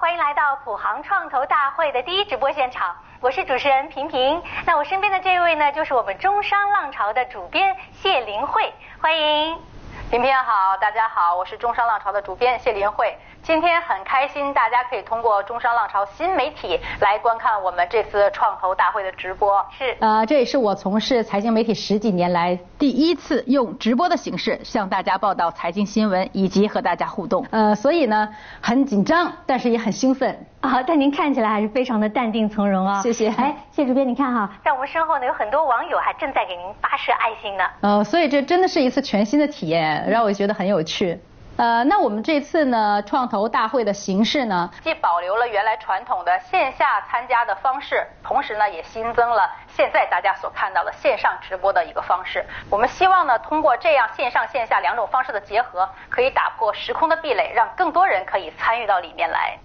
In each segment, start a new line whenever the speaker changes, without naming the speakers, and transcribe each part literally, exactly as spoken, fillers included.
欢迎来到普航创投大会的第一直播现场，我是主持人平平。那我身边的这位呢，就是我们中商浪潮的主编谢林慧，欢迎。
平平好，大家好，我是中商浪潮的主编谢林慧。今天很开心，大家可以通过中商浪潮新媒体来观看我们这次创投大会的直播。
是，
呃，这也是我从事财经媒体十几年来第一次用直播的形式向大家报道财经新闻以及和大家互动。呃，所以呢，很紧张，但是也很兴奋。
啊，但您看起来还是非常的淡定从容啊。
谢谢。
哎，谢主编，你看哈，在我们身后呢，有很多网友还正在给您发射爱心呢。
呃，所以这真的是一次全新的体验，让我觉得很有趣。呃，那我们这次呢，创投大会的形式呢，
既保留了原来传统的线下参加的方式，同时呢，也新增了现在大家所看到的线上直播的一个方式。我们希望呢，通过这样线上线下两种方式的结合，可以打破时空的壁垒，让更多人可以参与到里面来。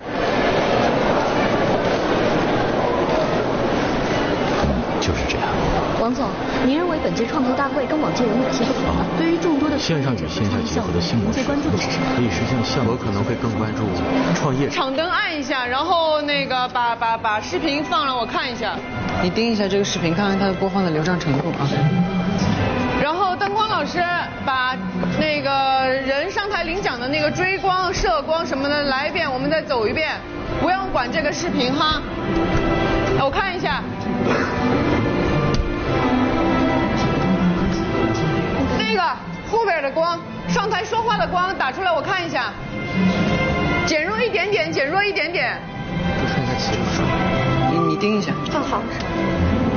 就是这样。
王总，您认为本届创投大会跟往届有哪些不同呢？对于众多的
线上与线下结合的新模式，
最关注的是什么？
可以实现项目，我可能会更关注创业。
场灯按一下，然后那个把把把视频放让我看一下。
你盯一下这个视频，看看它的播放的流畅程度啊。
然后灯光老师把那个人上台领奖的那个追光、射光什么的来一遍，我们再走一遍，不要管这个视频哈。我看一下。那个后边的光，上台说话的光打出来，我看一下，减弱一点点，减弱一点点。
你你盯一下。
放好。